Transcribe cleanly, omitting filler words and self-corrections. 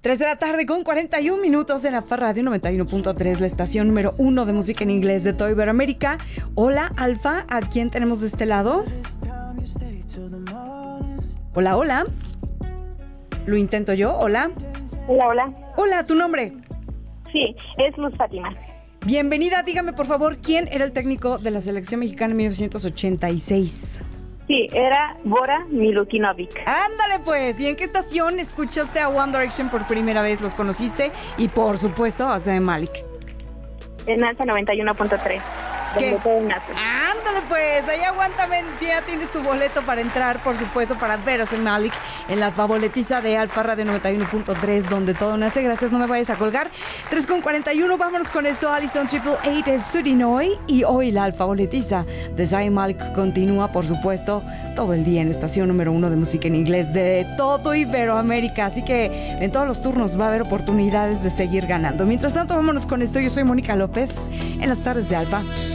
3 de la tarde con 41 minutos en la FAR Radio 91.3, la estación número 1 de música en inglés de toda Iberoamérica. Hola, Alfa, ¿a quién tenemos de este lado? Hola, hola. Lo intento yo, hola. Hola, hola. Hola, ¿tu nombre? Sí, es Luz Fátima. Bienvenida, dígame por favor, ¿quién era el técnico de la selección mexicana en 1986? Sí, era Bora Milutinovic. Ándale pues, ¿y en qué estación escuchaste a One Direction por primera vez? ¿Los conociste? Y por supuesto a Zayn Malik. En Alfa 91.3. ¿Qué? Todo nace. Ándale pues, ahí aguántame, ya tienes tu boleto para entrar, por supuesto, para ver a Zayn Malik en la alfaboletiza de Alfa Radio 91.3, donde todo nace. Gracias, no me vayas a colgar. 3:41, vámonos con esto. Allison Triple 8 es Surinoy, y hoy la alfaboletiza de Zayn Malik continúa, por supuesto, todo el día en la estación número 1 de música en inglés de todo Iberoamérica. Así que en todos los turnos va a haber oportunidades de seguir ganando. Mientras tanto, vámonos con esto. Yo soy Mónica López en las tardes de Alfa.